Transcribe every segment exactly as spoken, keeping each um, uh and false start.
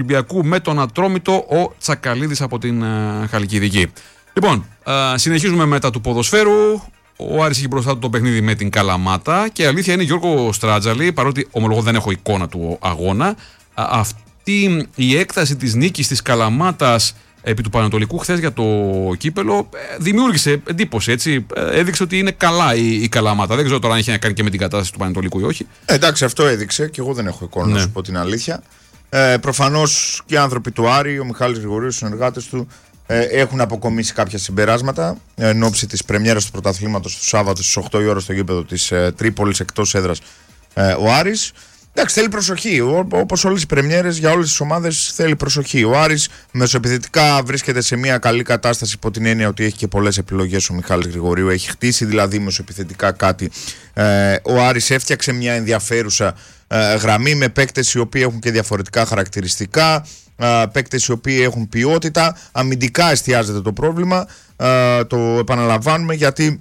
Ολυμπιακού με τον Ατρόμητο, ο Τσακαλίδης από την uh, Χαλκιδική. Λοιπόν, uh, συνεχίζουμε μετά του ποδοσφαίρου. Ο Άρης έχει μπροστά του το παιχνίδι με την Καλαμάτα και η αλήθεια είναι, Γιώργο Στράτζαλη, παρότι ομολογώ δεν έχω εικόνα του αγώνα, uh, αυτή η έκταση της νίκης της Καλαμάτας επί του Πανατολικού χθες για το κύπελο δημιούργησε εντύπωση, έτσι. Έδειξε ότι είναι καλά η, η Καλαμάτα. Δεν ξέρω τώρα αν έχει να κάνει και με την κατάσταση του Πανατολικού ή όχι. Ε, εντάξει, αυτό έδειξε και εγώ δεν έχω εικόνα, ναι. Να σου πω την αλήθεια. Ε, προφανώς και οι άνθρωποι του Άρη, ο Μιχάλης Γρηγορίου, οι συνεργάτες του, ε, έχουν αποκομίσει κάποια συμπεράσματα ε, εν ώψη της πρεμιέρας του πρωταθλήματος του Σάββατο στις οκτώ η ώρα στο γήπεδο της ε, Τρίπολης εκτός έδρας ε, ο Άρης. Εντάξει, θέλει προσοχή. Όπως όλες οι πρεμιέρες για όλες τις ομάδες θέλει προσοχή. Ο Άρης μεσοεπιθετικά βρίσκεται σε μια καλή κατάσταση υπό την έννοια ότι έχει και πολλές επιλογές ο Μιχάλης Γρηγορίου. Έχει χτίσει δηλαδή μεσοεπιθετικά κάτι. Ε, ο Άρης έφτιαξε μια ενδιαφέρουσα ε, γραμμή με παίκτες οι οποίοι έχουν και διαφορετικά χαρακτηριστικά. Ε, παίκτες οι οποίοι έχουν ποιότητα. Αμυντικά εστιάζεται το πρόβλημα. Ε, το επαναλαμβάνουμε γιατί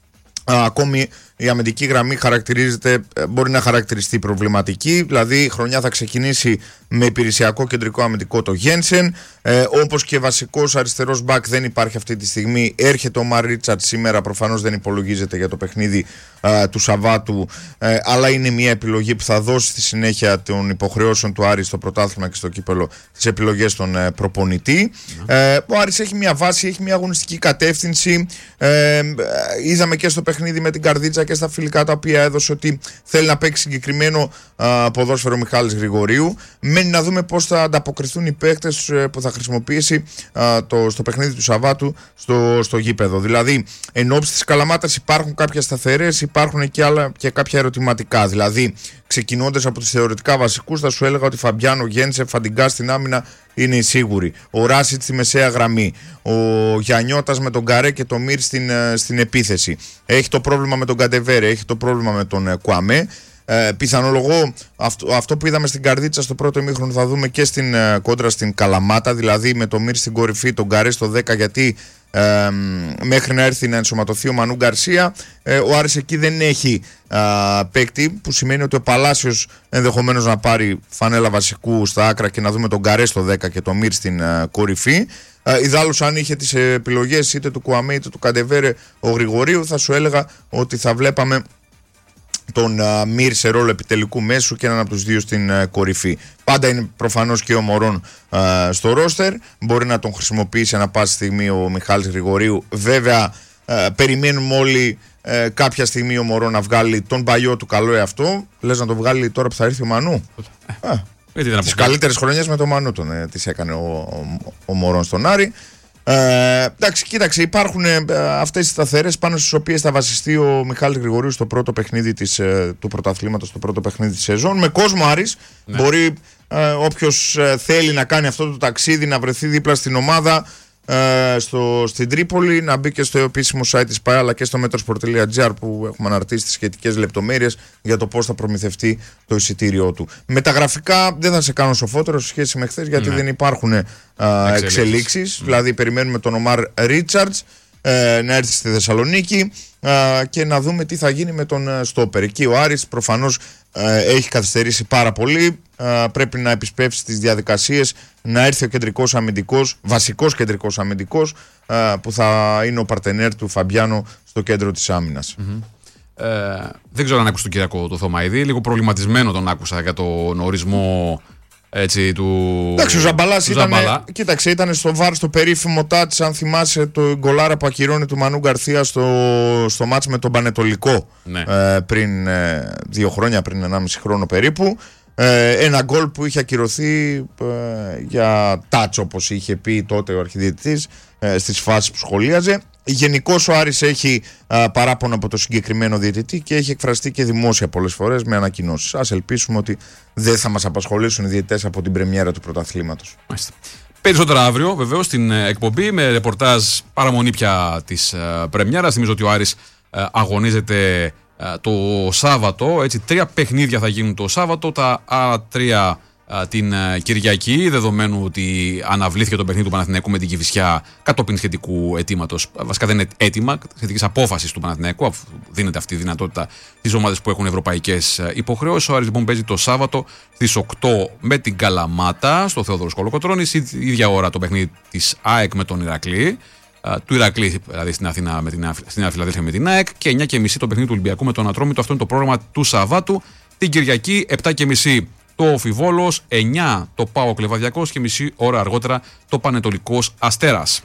ε, ακόμη η αμυντική γραμμή χαρακτηρίζεται, μπορεί να χαρακτηριστεί προβληματική. Δηλαδή η χρονιά θα ξεκινήσει με υπηρεσιακό κεντρικό αμυντικό το Γένσεν. Ε, όπως και βασικός αριστερός μπακ δεν υπάρχει αυτή τη στιγμή. Έρχεται ο Μαρ Ρίτσαρτ σήμερα, προφανώς δεν υπολογίζεται για το παιχνίδι ε, του Σαββάτου. Ε, αλλά είναι μια επιλογή που θα δώσει στη συνέχεια των υποχρεώσεων του Άρη στο πρωτάθλημα και στο κύπελο τις επιλογές των ε, προπονητή. Mm. Ε, ο Άρης έχει μια βάση, έχει μια αγωνιστική κατεύθυνση. Ε, είδαμε και στο παιχνίδι με την Καρδίτσα και στα φιλικά τα οποία έδωσε ότι θέλει να παίξει συγκεκριμένο α, ποδόσφαιρο Μιχάλης Γρηγορίου. Μένει να δούμε πώς θα ανταποκριθούν οι παίκτες που θα χρησιμοποιήσει α, το, στο παιχνίδι του Σαββάτου στο, στο γήπεδο. Δηλαδή, εν ώψη της Καλαμάτας υπάρχουν κάποιες σταθερές, υπάρχουν και, άλλα, και κάποια ερωτηματικά. Δηλαδή, ξεκινώντας από τους θεωρητικά βασικούς, θα σου έλεγα ότι Φαμπιάνο, Γένσε, Φαντιγκά στην άμυνα είναι οι σίγουροι. Ο Ράσιτ στη μεσαία γραμμή. Ο Γιαννιώτας με τον Καρέ και τον Μύρ στην, στην επίθεση. Έχει το πρόβλημα με τον Καντεβέρε, έχει το πρόβλημα με τον Κουαμέ. Ε, πιθανολογώ αυτό, αυτό που είδαμε στην Καρδίτσα στο πρώτο ημίχρονο θα δούμε και στην ε, κόντρα στην Καλαμάτα, δηλαδή με τον Μύρ στην κορυφή, τον Καρέ στο δέκα, γιατί ε, μέχρι να έρθει να ενσωματωθεί ο Μανού Γκαρσία, ε, ο Άρης εκεί δεν έχει ε, παίκτη, που σημαίνει ότι ο Παλάσιος ενδεχομένως να πάρει φανέλα βασικού στα άκρα και να δούμε τον Καρέ στο δέκα και τον Μύρ στην ε, κορυφή. Ε, ιδάλλως, αν είχε τις επιλογές είτε του Κουαμέ είτε του Καντεβέρε ο Γρηγορίου, θα σου έλεγα ότι θα βλέπαμε τον uh, Μύρ σε ρόλο επιτελικού μέσου και έναν από τους δύο στην uh, κορυφή. Πάντα είναι προφανώς και ο Μωρόν uh, στο ρόστερ. Μπορεί να τον χρησιμοποιήσει ανά πάση στιγμή ο Μιχάλης Γρηγορίου. Βέβαια, uh, περιμένουμε όλοι uh, κάποια στιγμή ο Μωρόν να βγάλει τον παλιό του καλό εαυτό. Λες να το βγάλει τώρα που θα έρθει ο Μανού. Uh, τις καλύτερες χρονιές με τον Μανού τον, ε, τις έκανε ο, ο, ο Μωρόν στον Άρη. Ε, εντάξει, κοίταξε, υπάρχουν ε, αυτές οι σταθερές πάνω στις οποίες θα βασιστεί ο Μιχάλης Γρηγορίου στο πρώτο παιχνίδι της, ε, του πρωταθλήματος, στο πρώτο παιχνίδι της σεζόν. Με κόσμο Άρης, ναι. Μπορεί ε, όποιος ε, θέλει να κάνει αυτό το ταξίδι, να βρεθεί δίπλα στην ομάδα ε, στο, στην Τρίπολη, να μπει και στο επίσημο site της ΠΑΕ αλλά και στο metrosport τελεία gr που έχουμε αναρτήσει τις σχετικές λεπτομέρειες για το πώς θα προμηθευτεί το εισιτήριό του. Με τα γραφικά δεν θα σε κάνω σοφότερο σε σχέση με χθες, γιατί ναι. δεν υπάρχουν ε, εξελίξεις. Mm. Δηλαδή περιμένουμε τον Ομάρ Ρίτσαρτς ε, να έρθει στη Θεσσαλονίκη ε, και να δούμε τι θα γίνει με τον ε, στόπερ. Εκεί ο Άρης προφανώς ε, έχει καθυστερήσει πάρα πολύ. Ε, πρέπει να επισπεύσει τις διαδικασίες, να έρθει ο κεντρικός αμυντικός, βασικός κεντρικός αμυντικός ε, που θα είναι ο παρτενέρ του Φαμπιάνο στο κέντρο της άμυνας. Mm-hmm. Ε, δεν ξέρω αν άκουσα τον Κυριακό το Θωμαίδη. Λίγο προβληματισμένο τον άκουσα για τον ορισμό, έτσι, του. Εντάξει, ο Ζαμπαλάς ήταν. Κοίταξε, ήταν στο βαρ στο περίφημο τάτς, αν θυμάσαι, το γκολάρα που ακυρώνει του Μανού Γκαρθία στο, στο μάτς με τον Πανετολικό. Ναι. Ε, πριν ε, δύο χρόνια, πριν ενάμιση χρόνο περίπου. Ε, ένα γκολ που είχε ακυρωθεί ε, για τάτς, όπως είχε πει τότε ο αρχιδιαιτητής ε, στις φάσεις που σχολίαζε. Γενικώς ο Άρης έχει α, παράπονο από το συγκεκριμένο διαιτητή και έχει εκφραστεί και δημόσια πολλές φορές με ανακοινώσεις. Ας ελπίσουμε ότι δεν θα μας απασχολήσουν οι διαιτητές από την πρεμιέρα του πρωταθλήματος. Μάλιστα. Περισσότερα αύριο βεβαίως στην εκπομπή με ρεπορτάζ παραμονή πια της uh, πρεμιέρας. Θυμίζω ότι ο Άρης uh, αγωνίζεται uh, το Σάββατο. Έτσι, τρία παιχνίδια θα γίνουν το Σάββατο. Τα άλλα τρία την Κυριακή, δεδομένου ότι αναβλήθηκε το παιχνίδι του Παναθηναϊκού με την Κηφισιά κατόπιν σχετικού αιτήματος. Βασικά δεν είναι αίτημα, σχετικής απόφασης του Παναθηναϊκού, αφού δίνεται αυτή η δυνατότητα στις ομάδες που έχουν ευρωπαϊκές υποχρεώσεις. Ο Άρης λοιπόν παίζει το Σάββατο στις οκτώ με την Καλαμάτα στο Θεόδωρος Κολοκοτρώνης, η ίδια ώρα το παιχνίδι της ΑΕΚ με τον Ηρακλή. Του Ηρακλή, δηλαδή στην Αθήνα με την, στην Νέα Φιλαδέλφια με την ΑΕΚ, και εννιά και μισή το παιχνίδι του Ολυμπιακού με τον Ατρόμητο. Αυτό είναι το πρόγραμμα του Σαββάτου. Την Κυριακή, επτά και μισή το Φιβόλος, εννιά το ΠΑΟΚ Λεβαδιακός και μισή ώρα αργότερα το Πανετολικός Αστέρας.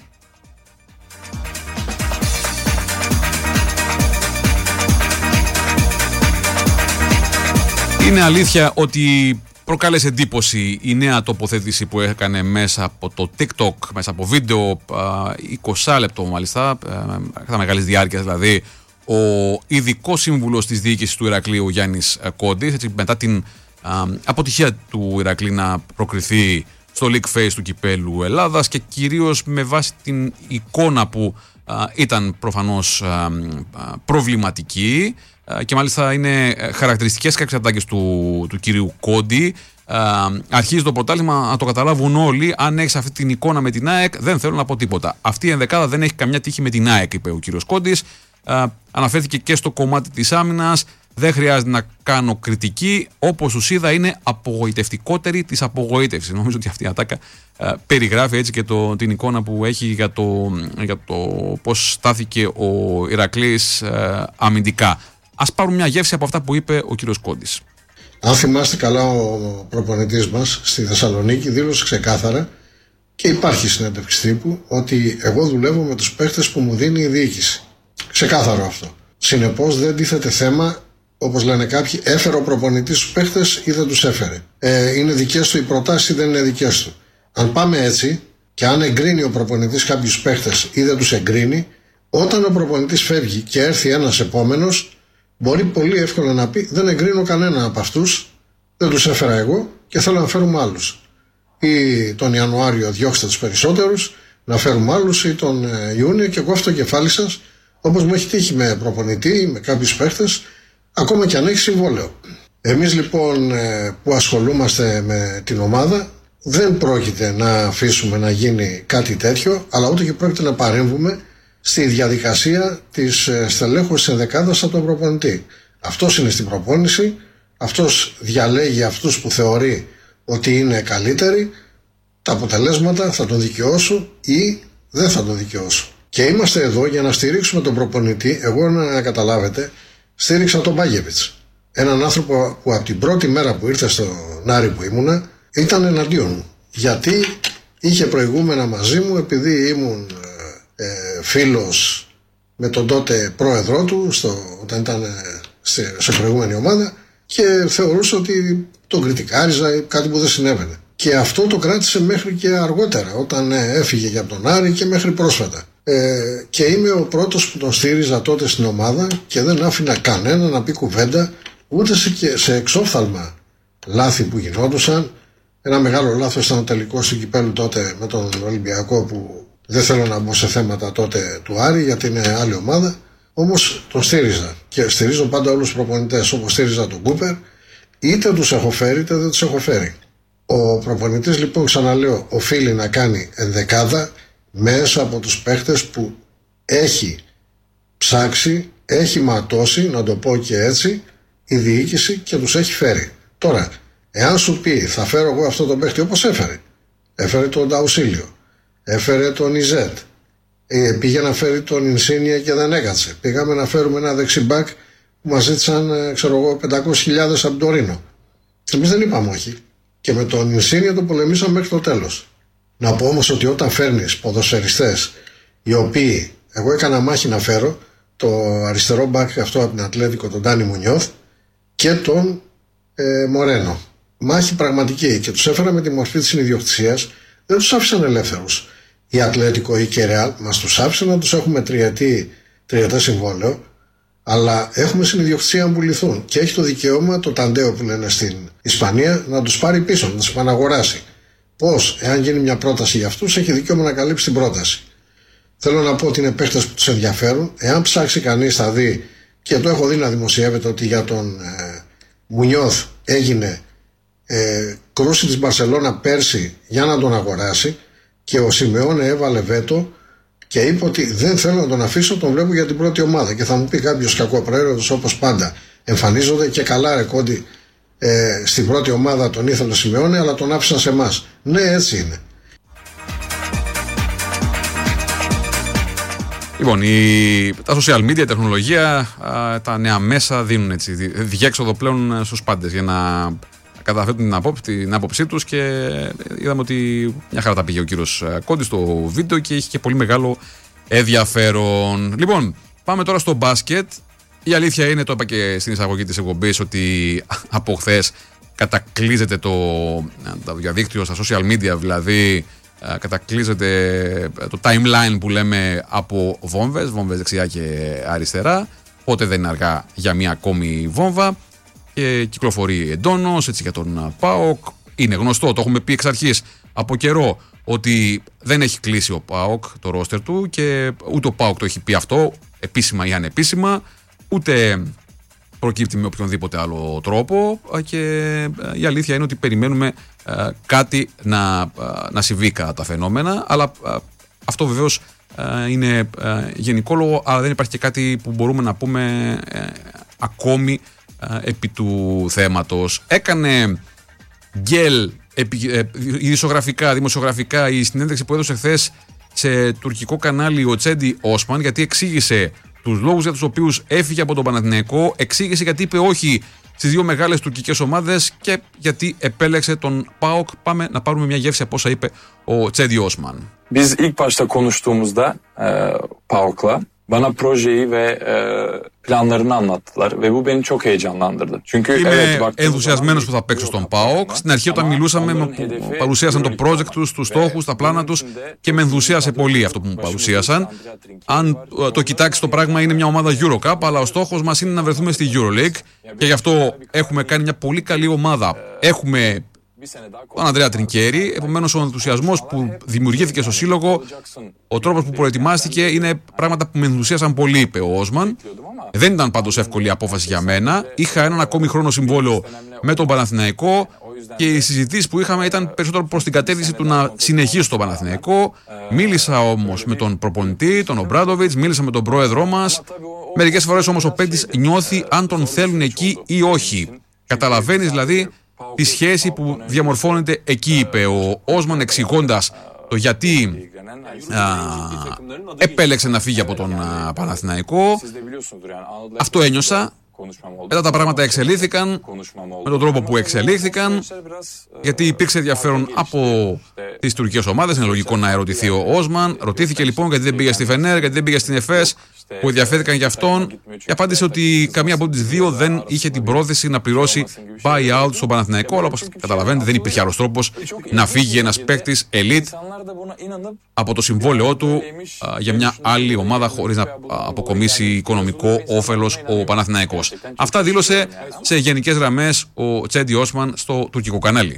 Είναι αλήθεια ότι προκάλεσε εντύπωση η νέα τοποθέτηση που έκανε μέσα από το TikTok, μέσα από βίντεο, είκοσι λεπτό μάλιστα, κατά μεγάλης διάρκειας δηλαδή, ο ειδικός σύμβουλος της διοίκησης του Ηρακλείου Γιάννης Κόντης, έτσι, μετά την α, αποτυχία του Ηρακλή να προκριθεί στο League Phase του Κυπέλλου Ελλάδας και κυρίως με βάση την εικόνα που α, ήταν προφανώς α, α, προβληματική, και μάλιστα είναι χαρακτηριστικές κάποιες ατάκες του, του κυρίου Κόντι. Α, αρχίζει το πρωτάθλημα να το καταλάβουν όλοι. Αν έχεις αυτή την εικόνα με την ΑΕΚ, δεν θέλω να πω τίποτα. Αυτή η ενδεκάδα δεν έχει καμιά τύχη με την ΑΕΚ, είπε ο κύριος Κόντις. Α, αναφέρθηκε και στο κομμάτι της άμυνας. Δεν χρειάζεται να κάνω κριτική. Όπως τους είδα, είναι απογοητευτικότερη της απογοήτευσης. Νομίζω ότι αυτή η ατάκα α, περιγράφει έτσι και το, την εικόνα που έχει για το, για το πώς στάθηκε ο Ηρακλής α, αμυντικά. Ας πάρουμε μια γεύση από αυτά που είπε ο κύριος Κόντης. Αν θυμάστε καλά, ο προπονητής μας στη Θεσσαλονίκη δήλωσε ξεκάθαρα, και υπάρχει συνέντευξη τύπου, ότι εγώ δουλεύω με τους παίχτες που μου δίνει η διοίκηση. Ξεκάθαρο αυτό. Συνεπώς δεν τίθεται θέμα, όπως λένε κάποιοι, έφερε ο προπονητής τους παίχτες ή δεν τους έφερε. Ε, είναι δικές του οι προτάσεις ή δεν είναι δικές του. Αν πάμε έτσι, και αν εγκρίνει ο προπονητής κάποιους παίχτες ή δεν τους εγκρίνει, όταν ο προπονητής φεύγει και έρθει ένας επόμενος, μπορεί πολύ εύκολα να πει: δεν εγκρίνω κανένα από αυτούς, δεν τους έφερα εγώ και θέλω να φέρουμε άλλους. Ή τον Ιανουάριο διώξτε τους περισσότερους, να φέρουμε άλλους, ή τον Ιούνιο και κόφτω το κεφάλι σας, όπως μου έχει τύχει με προπονητή ή με κάποιους παίχτες, ακόμα και αν έχει συμβόλαιο. Εμείς λοιπόν που ασχολούμαστε με την ομάδα, δεν πρόκειται να αφήσουμε να γίνει κάτι τέτοιο, αλλά ούτε και πρόκειται να παρέμβουμε στη διαδικασία της στελέχωσης ενδεκάδας από τον προπονητή. Αυτός είναι στην προπόνηση, αυτός διαλέγει αυτούς που θεωρεί ότι είναι καλύτεροι, τα αποτελέσματα θα τον δικαιώσουν ή δεν θα τον δικαιώσουν. Και είμαστε εδώ για να στηρίξουμε τον προπονητή. Εγώ, να καταλάβετε, στήριξα τον Μπάγεβιτς, έναν άνθρωπο που από την πρώτη μέρα που ήρθε στο Άρη που ήμουνα ήταν εναντίον μου, γιατί είχε προηγούμενα μαζί μου, επειδή ήμουν ε, φίλος με τον τότε πρόεδρό του στο, όταν ήταν ε, σε, σε προηγούμενη ομάδα, και θεωρούσα ότι τον κριτικάριζα ή κάτι που δεν συνέβαινε. Και αυτό το κράτησε μέχρι και αργότερα, όταν ε, έφυγε για τον Άρη και μέχρι πρόσφατα. Ε, και είμαι ο πρώτος που τον στήριζα τότε στην ομάδα και δεν άφηνα κανένα να πει κουβέντα, ούτε σε, σε εξόφθαλμα λάθη που γινόντουσαν. Ένα μεγάλο λάθος ήταν ο τελικός του κυπέλλου τότε με τον Ολυμπιακό, που δεν θέλω να μπω σε θέματα τότε του Άρη γιατί είναι άλλη ομάδα. Όμως τον στήριζα και στηρίζω πάντα όλους τους προπονητές, όπως στήριζα τον Κούπερ, είτε τους έχω φέρει είτε δεν τους έχω φέρει. Ο προπονητής λοιπόν, ξαναλέω, οφείλει να κάνει ενδεκάδα μέσα από τους παίχτες που έχει ψάξει, έχει ματώσει, να το πω και έτσι, η διοίκηση και τους έχει φέρει. Τώρα, εάν σου πει θα φέρω εγώ αυτό τον παίχτη, όπως έφερε, έφερε τον Νταουσίλιο, έφερε τον Ιζέτ, ε, πήγε να φέρει τον Ινσίνια και δεν έκατσε. Πήγαμε να φέρουμε ένα δεξιμπάκ που μας ζήτησαν, ξέρω εγώ, πεντακόσιες χιλιάδες από τον Τωρίνο. Εμείς δεν είπαμε όχι. Και με τον Ινσίνια το πολεμήσαμε μέχρι το τέλος. Να πω όμως ότι όταν φέρνεις ποδοσφαιριστές οι οποίοι, εγώ έκανα μάχη να φέρω το αριστερό μπακ αυτό από την Ατλέτικο, τον Ντάνι Μουνιώθ, και τον ε, Μορένο. Μάχη πραγματική, και τους έφερα με τη μορφή της ιδιοκτησίας. Δεν τους άφησαν ελεύθερους η Ατλέτικο ή και Ρεάλ. Μας τους άφησαν να τους έχουμε τριετή, τριετέ συμβόλαιο, αλλά έχουμε συνειδιοκτησία να πουληθούν. Και έχει το δικαίωμα το ταντέο που λένε στην Ισπανία να τους πάρει πίσω, να τους επαναγοράσει. Πώς, εάν γίνει μια πρόταση για αυτούς, έχει δικαίωμα να καλύψει την πρόταση. Θέλω να πω ότι είναι παίχτες που τους ενδιαφέρουν. Εάν ψάξει κανείς, θα δει, και το έχω δει να δημοσιεύεται, ότι για τον ε, Μουνιώθ έγινε ε, κρούσει της Μπαρσελόνα πέρσι για να τον αγοράσει και ο Σιμεώνε έβαλε βέτο και είπε ότι δεν θέλω να τον αφήσω, τον βλέπω για την πρώτη ομάδα. Και θα μου πει κάποιος κακοπροαίρετος, όπως πάντα εμφανίζονται, και καλά ρε Κόντι, ε, στην πρώτη ομάδα τον ήθελε ο Σιμεώνε αλλά τον άφησαν σε εμάς. Ναι, έτσι είναι. Λοιπόν, η, τα social media, η τεχνολογία, α, τα νέα μέσα δίνουν έτσι διέξοδο πλέον στους πάντες για να καταθέτουν την, απόψη, την άποψή τους, και είδαμε ότι μια χαρά τα πήγε ο κύριος Κόντης στο βίντεο και είχε και πολύ μεγάλο ενδιαφέρον. Λοιπόν, πάμε τώρα στο μπάσκετ. Η αλήθεια είναι, το είπα και στην εισαγωγή της εκπομπής, ότι από χθες κατακλείζεται το, το διαδίκτυο στα social media, δηλαδή κατακλείζεται το timeline που λέμε από βόμβες, βόμβες δεξιά και αριστερά. Οπότε δεν είναι αργά για μια ακόμη βόμβα και κυκλοφορεί εντόνως έτσι για τον ΠΑΟΚ. Είναι γνωστό, το έχουμε πει εξ αρχής από καιρό, ότι δεν έχει κλείσει ο ΠΑΟΚ το ρόστερ του, και ούτε ο ΠΑΟΚ το έχει πει αυτό επίσημα ή ανεπίσημα, ούτε προκύπτει με οποιονδήποτε άλλο τρόπο, και η αλήθεια είναι ότι περιμένουμε ε, κάτι να, να συμβεί κατά τα φαινόμενα, αλλά ε, αυτό βεβαίως ε, είναι ε, γενικόλογο, αλλά δεν υπάρχει και κάτι που μπορούμε να πούμε ε, ακόμη ε, επί του θέματος. Έκανε γκέλ επι, ε, ειδησιογραφικά, δημοσιογραφικά η συνέντευξη που έδωσε χθες σε τουρκικό κανάλι ο Τσέντι Όσμαν, γιατί εξήγησε τους λόγους για τους οποίους έφυγε από τον Παναθηναϊκό, εξήγησε γιατί είπε όχι στις δύο μεγάλες τουρκικές ομάδες και γιατί επέλεξε τον ΠΑΟΚ. Πάμε να πάρουμε μια γεύση από όσα είπε ο Τσέντι Όσμαν. Biz ilk başta konuştuğumuzda e, ΠΑΟΚ'la bana projeyi ve e, planlarını anlattılar ve bu beni çok heyecanlandırdı. Çünkü είμαι evet, ενθουσιασμένος που θα παίξω στον ΠΑΟΚ. Στην αρχή όταν μιλούσαμε μου παρουσίασαν το project τους, τους στόχους, τα πλάνα τους, και με ενθουσίασε πολύ αυτό που μου παρουσίασαν. Αν το κοιτάξει το πράγμα, είναι μια ομάδα Eurocup, αλλά ο στόχος μας είναι να βρεθούμε στη EuroLeague, και γι' αυτό έχουμε κάνει μια πολύ καλή ομάδα. Έχουμε τον Ανδρέα Τρινκέρι, επομένως ο ενθουσιασμός που δημιουργήθηκε στο σύλλογο, ο τρόπος που προετοιμάστηκε, είναι πράγματα που με ενθουσίασαν πολύ, είπε ο Όσμαν. Δεν ήταν πάντως εύκολη η απόφαση για μένα. Είχα έναν ακόμη χρόνο συμβόλαιο με τον Παναθηναϊκό και οι συζητήσεις που είχαμε ήταν περισσότερο προς την κατεύθυνση του να συνεχίσω στον Παναθηναϊκό. Μίλησα όμως με τον προπονητή, τον Ομπράντοβιτς, μίλησα με τον πρόεδρό μας. Μερικές φορές όμως ο παίκτης νιώθει αν τον θέλουν εκεί ή όχι. Καταλαβαίνεις δηλαδή τη σχέση που διαμορφώνεται εκεί, είπε ο Όσμαν, εξηγώντας το γιατί α, επέλεξε να φύγει από τον α, Παναθηναϊκό. Αυτό ένιωσα. Μετά τα πράγματα εξελίχθηκαν με τον τρόπο που εξελίχθηκαν, γιατί υπήρξε ενδιαφέρον από τις τουρκικές ομάδες. Είναι λογικό να ερωτηθεί ο Όσμαν. Ρωτήθηκε λοιπόν γιατί δεν πήγε στη Φενέρ, γιατί δεν πήγε στην Εφές, που ενδιαφέρθηκαν για αυτόν. Και απάντησε ότι καμία από τις δύο δεν είχε την πρόθεση να πληρώσει buy-out στον Παναθηναϊκό. Αλλά όπως καταλαβαίνετε, δεν υπήρχε άλλος τρόπος να φύγει ένας παίκτης elite από το συμβόλαιό του α, για μια άλλη ομάδα, χωρίς να αποκομίσει οικονομικό όφελος ο Παναθηναϊκός. Αυτά δήλωσε σε γενικές γραμμές ο Τσέντι Όσμαν στο τουρκικό κανάλι.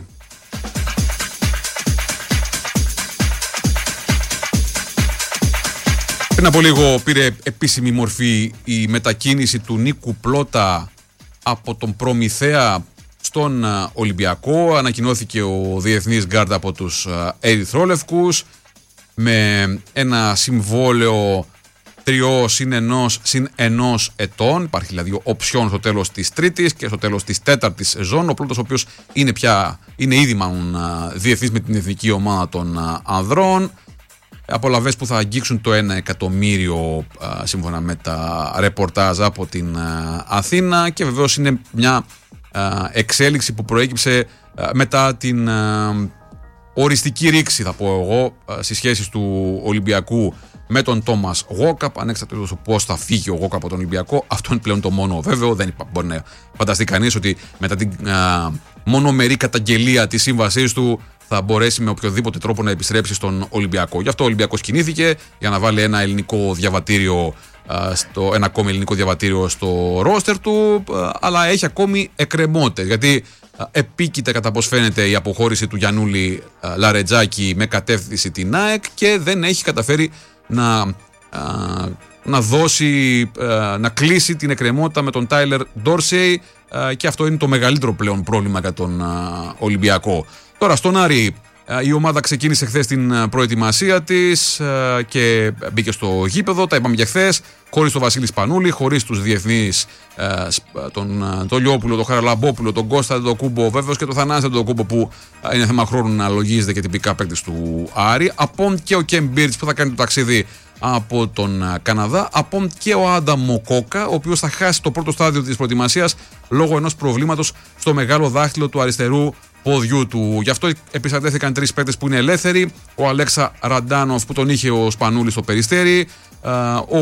Πριν από λίγο πήρε επίσημη μορφή η μετακίνηση του Νίκου Πλότα από τον Προμηθέα στον Ολυμπιακό. Ανακοινώθηκε ο διεθνής γκάρντ από τους Ερυθρόλευκους με ένα συμβόλαιο τριών συν ενός συν ενός ετών. Υπάρχει δηλαδή οψιόν στο τέλος της τρίτης και στο τέλος της τέταρτης σεζόν. Ο Πλότας, ο οποίος είναι, πια, είναι ήδη μάλλον διεθνής με την εθνική ομάδα των ανδρών. Απολαβές που θα αγγίξουν το ένα εκατομμύριο α, σύμφωνα με τα ρεπορτάζ από την α, Αθήνα, και βεβαίως είναι μια α, εξέλιξη που προέκυψε α, μετά την α, οριστική ρήξη, θα πω εγώ, α, στις σχέσεις του Ολυμπιακού με τον Τόμας Γόκαπ. Ανεξαρτήτως του πώς θα φύγει ο Γόκαπ από τον Ολυμπιακό, αυτό είναι πλέον το μόνο βέβαιο. Δεν υπά, μπορεί να φανταστεί κανείς ότι μετά την α, μονομερή καταγγελία της σύμβασής του θα μπορέσει με οποιοδήποτε τρόπο να επιστρέψει στον Ολυμπιακό. Γι' αυτό ο Ολυμπιακός κινήθηκε για να βάλει ένα ελληνικό διαβατήριο, στο, ένα ακόμη ελληνικό διαβατήριο στο ρόστερ του, αλλά έχει ακόμη εκκρεμότητες, γιατί επίκειται κατά πώς φαίνεται η αποχώρηση του Γιαννούλη Λαρετζάκη με κατεύθυνση την ΑΕΚ, και δεν έχει καταφέρει να α, να δώσει, να κλείσει την εκκρεμότητα με τον Τάιλερ Ντόρσεϊ, και αυτό είναι το μεγαλύτερο πλέον πρόβλημα για τον Ολυμπιακό. Τώρα στον Άρη, η ομάδα ξεκίνησε χθες την προετοιμασία της και μπήκε στο γήπεδο, τα είπαμε και χθες, χωρίς τον Βασίλη Σπανούλη, χωρίς τους διεθνείς, τον, τον Λιόπουλο, τον Χαραλαμπόπουλο, τον Κώστα τον Κούμπο, βέβαιος και τον Θανάση τον Κούμπο, που είναι θέμα χρόνου να λογίζεται και τυπικά παίκτης του Άρη, απόν και ο Κεμ Μπίρτς που θα κάνει το ταξίδι από τον Καναδά, απόν και ο Άντα Μοκόκα, ο οποίος θα χάσει το πρώτο στάδιο της προετοιμασίας λόγω ενός προβλήματος στο μεγάλο δάχτυλο του αριστερού ποδιού του. Γι' αυτό επιστρατεύθηκαν τρεις παίκτες που είναι ελεύθεροι: ο Αλέξα Ραντάνοφ που τον είχε ο Σπανούλης στο Περιστέρι, ο,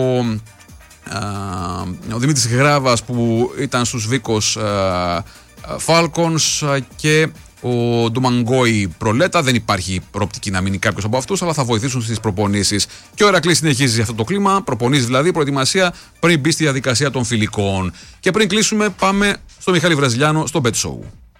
ο Δημήτρης Γράβας που ήταν στους Βίκος Φάλκονς και ο Ντομαγκόη Προλέτα. Δεν υπάρχει προοπτική να μείνει κάποιος από αυτούς, αλλά θα βοηθήσουν στις προπονήσεις. Και ο Ηρακλής συνεχίζει αυτό το κλίμα, προπονήσεις δηλαδή, προετοιμασία πριν μπει στη διαδικασία των φιλικών. Και πριν κλείσουμε, πάμε στο Μιχάλη Βραζιλιάνο στο Bet Show.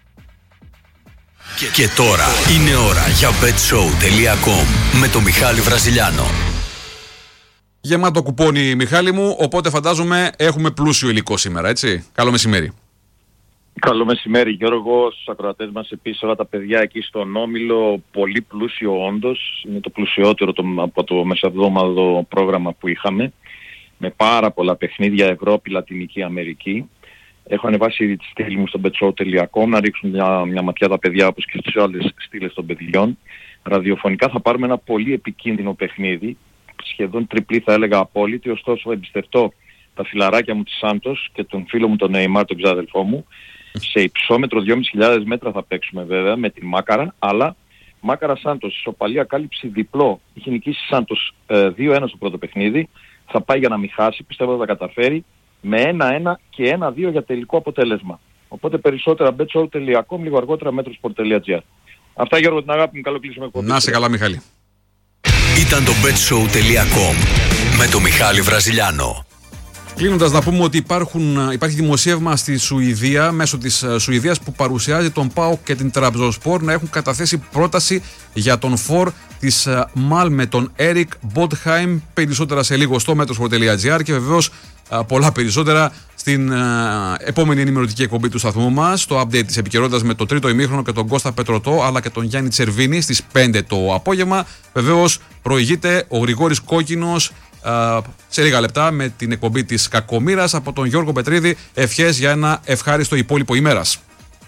Και, και τώρα είναι ώρα για μπετ σόου τελεία κομ με τον Μιχάλη Βραζιλιάνο. Γεμάτο κουπόνι, Μιχάλη μου, οπότε φαντάζομαι έχουμε πλούσιο υλικό σήμερα, έτσι. Καλό μεσημέρι. Καλό μεσημέρι, Γιώργο, στους ακροατές μας, επίσης όλα τα παιδιά εκεί στον Όμιλο. Πολύ πλούσιο όντως, είναι το πλουσιότερο το, από το μεσαβδόμαδο πρόγραμμα που είχαμε, με πάρα πολλά παιχνίδια, Ευρώπη, Λατινική Αμερική. Έχω ανεβάσει ήδη τη στήλη μου στο μπετ σόου τελεία κομ να ρίξουν μια, μια ματιά τα παιδιά, όπως και στις άλλες στήλες των παιδιών. Ραδιοφωνικά θα πάρουμε ένα πολύ επικίνδυνο παιχνίδι, σχεδόν τριπλή θα έλεγα απόλυτη, ωστόσο εμπιστευτώ τα φιλαράκια μου της Σάντος και τον φίλο μου τον Νεϊμάρ, τον ξάδελφό μου. Σε υψόμετρο δυόμισι χιλιάδες μέτρα θα παίξουμε βέβαια με τη Μάκαρα, αλλά Μάκαρα Σάντος, ισοπαλία κάλυψη διπλό. Είχε νικήσει Σάντος ε, δύο ένα στο πρώτο παιχνίδι, θα πάει για να μην χάσει, πιστεύω θα τα καταφέρει, με ένα ένα και ένα δύο για τελικό αποτέλεσμα. Οπότε περισσότερα μπετ σόου τελεία κομ, λίγο αργότερα μέτροσπορτ τελεία τζι άρ. Αυτά, Γιώργο, την αγάπη μου, καλό κλείσιμο. Να σε καλά, Μιχάλη. Ήταν το μπετ σόου τελεία κομ με τον Μιχάλη Βραζιλιάνο. Κλείνοντας, να πούμε ότι υπάρχουν, υπάρχει δημοσίευμα στη Σουηδία, μέσω της Σουηδίας, που παρουσιάζει τον ΠΑΟΚ και την Τραμπζονσπορ να έχουν καταθέσει πρόταση για τον φορ της Μάλμε, τον Έρικ Μπότχαιμ. Περισσότερα σε λίγο στο μέτροσπορτ τελεία τζι άρ και βεβαίως πολλά περισσότερα στην επόμενη ενημερωτική εκπομπή του σταθμού μας, το update της επικαιρότητας με το τρίτο ημίχρονο και τον Κώστα Πετρωτό αλλά και τον Γιάννη Τσερβίνη στις πέντε το απόγευμα. Βεβαίως προηγείται ο Γρηγόρης Κόκκινος σε λίγα λεπτά με την εκπομπή της Κακομοίρας από τον Γιώργο Πετρίδη. Ευχές για ένα ευχάριστο υπόλοιπο ημέρας.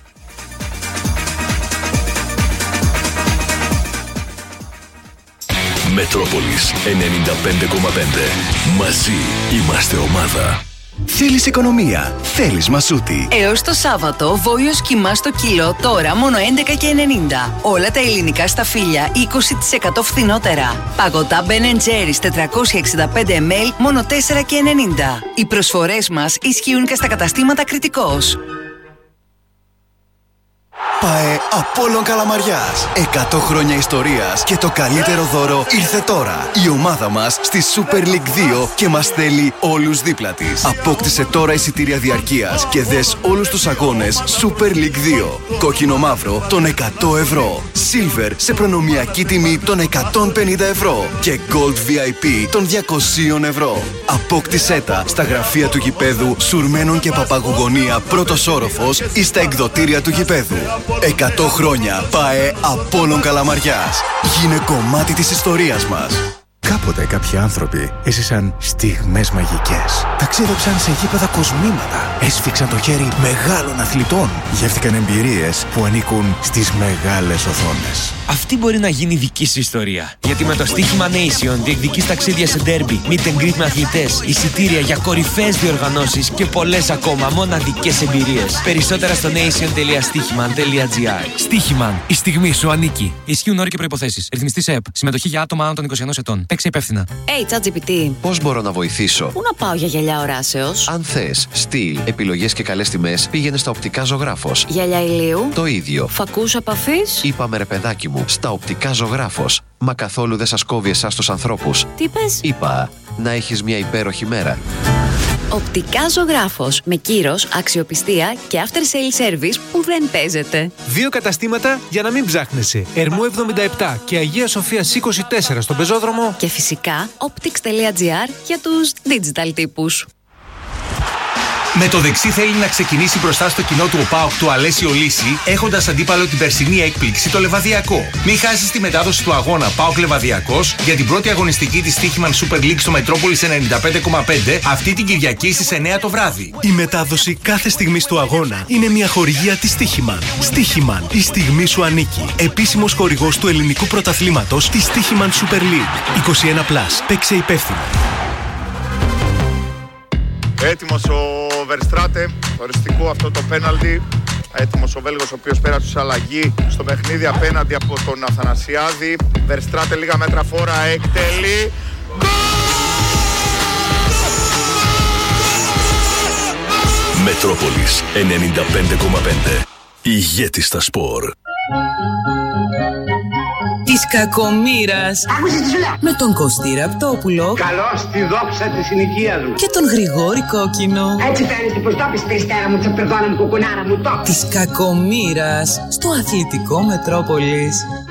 Μετρόπολης ενενήντα πέντε κόμμα πέντε. Μαζί είμαστε ομάδα. Θέλεις οικονομία, θέλεις Μασούτη. Έως το Σάββατο, βόλιος κιμά στο κιλό, τώρα μόνο έντεκα και ενενήντα. Όλα τα ελληνικά σταφύλια είκοσι τοις εκατό φθηνότερα. Παγωτά Ben εντ Jerry's τετρακόσια εξήντα πέντε μιλιλίτρα μόνο τέσσερα και ενενήντα. Οι προσφορές μας ισχύουν και στα καταστήματα Κρητικός. ΠΑΕ Απόλλων Καλαμαριάς. εκατό χρόνια ιστορίας και το καλύτερο δώρο ήρθε τώρα. Η ομάδα μας στη Super League δύο και μας θέλει όλους δίπλα της. Απόκτησε τώρα εισιτήρια διαρκείας και δες όλους τους αγώνες Super League δύο. Κόκκινο μαύρο των εκατό ευρώ. Silver σε προνομιακή τιμή των εκατόν πενήντα ευρώ. Και Gold βι άι πι των διακόσια ευρώ. Απόκτησέ τα στα γραφεία του γηπέδου Σουρμένων και Παπαγουγωνία πρώτος όροφος ή στα εκδοτήρια του γηπέδου. εκατό χρόνια ΠΑΕ Απόλλων Καλαμαριάς. Γίνε κομμάτι της ιστορίας μας. Κάποτε κάποιοι άνθρωποι έζησαν στιγμές μαγικές. Ταξίδεψαν σε γήπεδα κοσμήματα. Έσφιξαν το χέρι μεγάλων αθλητών. Γεύτηκαν εμπειρίες που ανήκουν στις μεγάλες οθόνες. Αυτή μπορεί να γίνει δική σου ιστορία. Γιατί με το στοίχημα Nation διεκδικείς ταξίδια σε ντέρμπι, meet and greet με αθλητές, εισιτήρια για κορυφαίες διοργανώσεις και πολλές ακόμα μοναδικές εμπειρίες. Περισσότερα στο nation τελεία στοίχημαν τελεία τζι άρ. Στοίχημαν. Η στιγμή σου ανήκει. Ισχύουν όροι και προϋποθέσεις. Ρυθμιστής ΕΠ. Συμμετοχή για άτομα άνω των είκοσι ενός ετών. Παίξε υπεύθυνα. Hey, ChatGPT. Πώς μπορώ να βοηθήσω? Πού να πάω για γυαλιά οράσεως? Αν θες στυλ, επιλογές και καλές τιμές, πήγαινε στα Οπτικά Ζωγράφος. Γυαλιά ηλίου. Το ίδιο. Φακούς επαφής. Είπαμε ρε παιδάκι μου, στα Οπτικά Ζωγράφος. Μα καθόλου δεν σας κόβει εσάς τους ανθρώπους. Τι πες? Είπα να έχεις μια υπέροχη μέρα. Οπτικά Ζωγράφος. Με κύρος, αξιοπιστία και after sale service που δεν παίζεται. Δύο καταστήματα για να μην ψάχνεσαι. Ερμού εβδομήντα επτά και Αγία Σοφίας είκοσι τέσσερα στον Πεζόδρομο. Και φυσικά optics.gr για τους digital τύπους. Με το δεξί θέλει να ξεκινήσει μπροστά στο κοινό του ΟΠΑΟΚ του Αλέσιο Λύση, έχοντας αντίπαλο την περσινή έκπληξη το Λεβαδιακό. Μην χάσεις τη μετάδοση του αγώνα ΠΑΟΚ Λεβαδιακός για την πρώτη αγωνιστική της Στίχημαν Super League στο Μετρόπολης ενενήντα πέντε κόμμα πέντε αυτή την Κυριακή στις εννιά το βράδυ. Η μετάδοση κάθε στιγμής του αγώνα είναι μια χορηγία της Στίχημαν. Στίχημαν, η στιγμή σου ανήκει. Επίσημος χορηγός του ελληνικού πρωταθλήματος της Στίχημαν Super League. είκοσι ένα συν, παίξε υπεύθυνα. Έτοιμος ο Verstraete, οριστικό αυτό το πέναλτι. Έτοιμος ο Βέλγος, ο οποίος πέρασε σε αλλαγή στο παιχνίδι απέναντι από τον Αθανασιάδη. Verstraete λίγα μέτρα φόρα, εκτελεί. Μετρόπολης ενενήντα πέντε κόμμα πέντε. Ηγέτη στα σπορ. Της κακομοίρας. Άκουσες τι σου λέω. Με τον Κωστή Ραπτόπουλο. Καλώς τη δόξα της συνοικίας μου. Και τον Γρηγόρη Κόκκινο. Έτσι φαίνεται πως το πεις περιστέρα μου, τσαπερδόνα μου, κουκουνάρα μου, το. Της κακομοίρας στο αθλητικό Μετρόπολης.